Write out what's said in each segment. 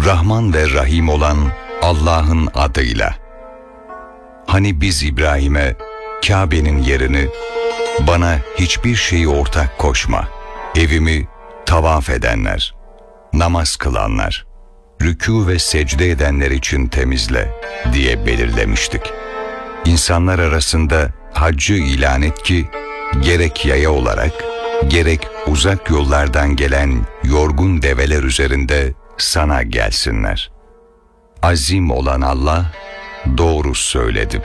Rahman ve Rahim olan Allah'ın adıyla. Hani biz İbrahim'e Kabe'nin yerini, bana hiçbir şeyi ortak koşma, evimi tavaf edenler, namaz kılanlar, rükû ve secde edenler için temizle diye belirlemiştik. İnsanlar arasında haccı ilan et ki, gerek yaya olarak, gerek uzak yollardan gelen yorgun develer üzerinde sana gelsinler. Azim olan Allah doğru söyledi.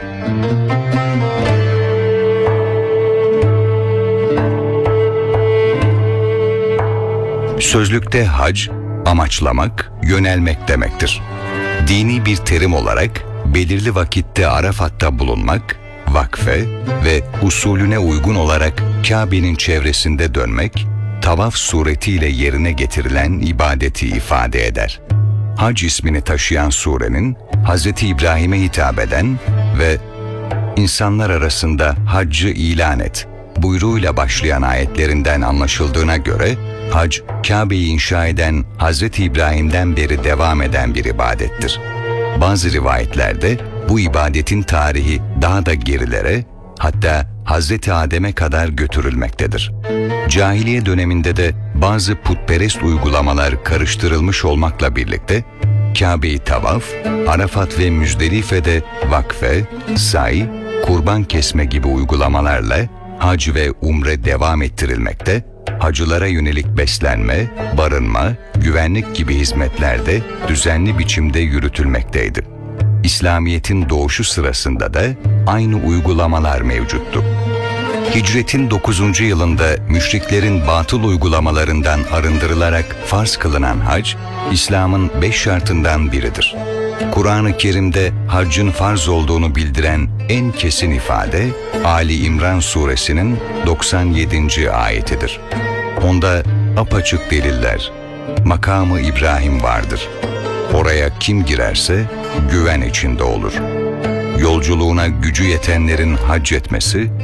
Sözlükte hac, amaçlamak, yönelmek demektir. Dini bir terim olarak belirli vakitte Arafat'ta bulunmak, vakfe ve usulüne uygun olarak Kabe'nin çevresinde dönmek, tavaf suretiyle yerine getirilen ibadeti ifade eder. Hac ismini taşıyan surenin Hz. İbrahim'e hitap eden ve insanlar arasında haccı ilan et buyruğuyla başlayan ayetlerinden anlaşıldığına göre, hac, Kabe'yi inşa eden Hz. İbrahim'den beri devam eden bir ibadettir. Bazı rivayetlerde bu ibadetin tarihi daha da gerilere, hatta Hz. Adem'e kadar götürülmektedir. Cahiliye döneminde de bazı putperest uygulamalar karıştırılmış olmakla birlikte, Kabe'yi tavaf, Arafat ve Müzdelife'de vakfe, say, kurban kesme gibi uygulamalarla hac ve umre devam ettirilmekte, hacılara yönelik beslenme, barınma, güvenlik gibi hizmetler de düzenli biçimde yürütülmekteydi. İslamiyet'in doğuşu sırasında da aynı uygulamalar mevcuttu. Hicretin 9. yılında müşriklerin batıl uygulamalarından arındırılarak farz kılınan hac, İslam'ın 5 şartından biridir. Kur'an-ı Kerim'de haccın farz olduğunu bildiren en kesin ifade, Ali İmran suresinin 97. ayetidir. Onda apaçık deliller, makamı İbrahim vardır. Oraya kim girerse güven içinde olur. Yolculuğuna gücü yetenlerin hac etmesi,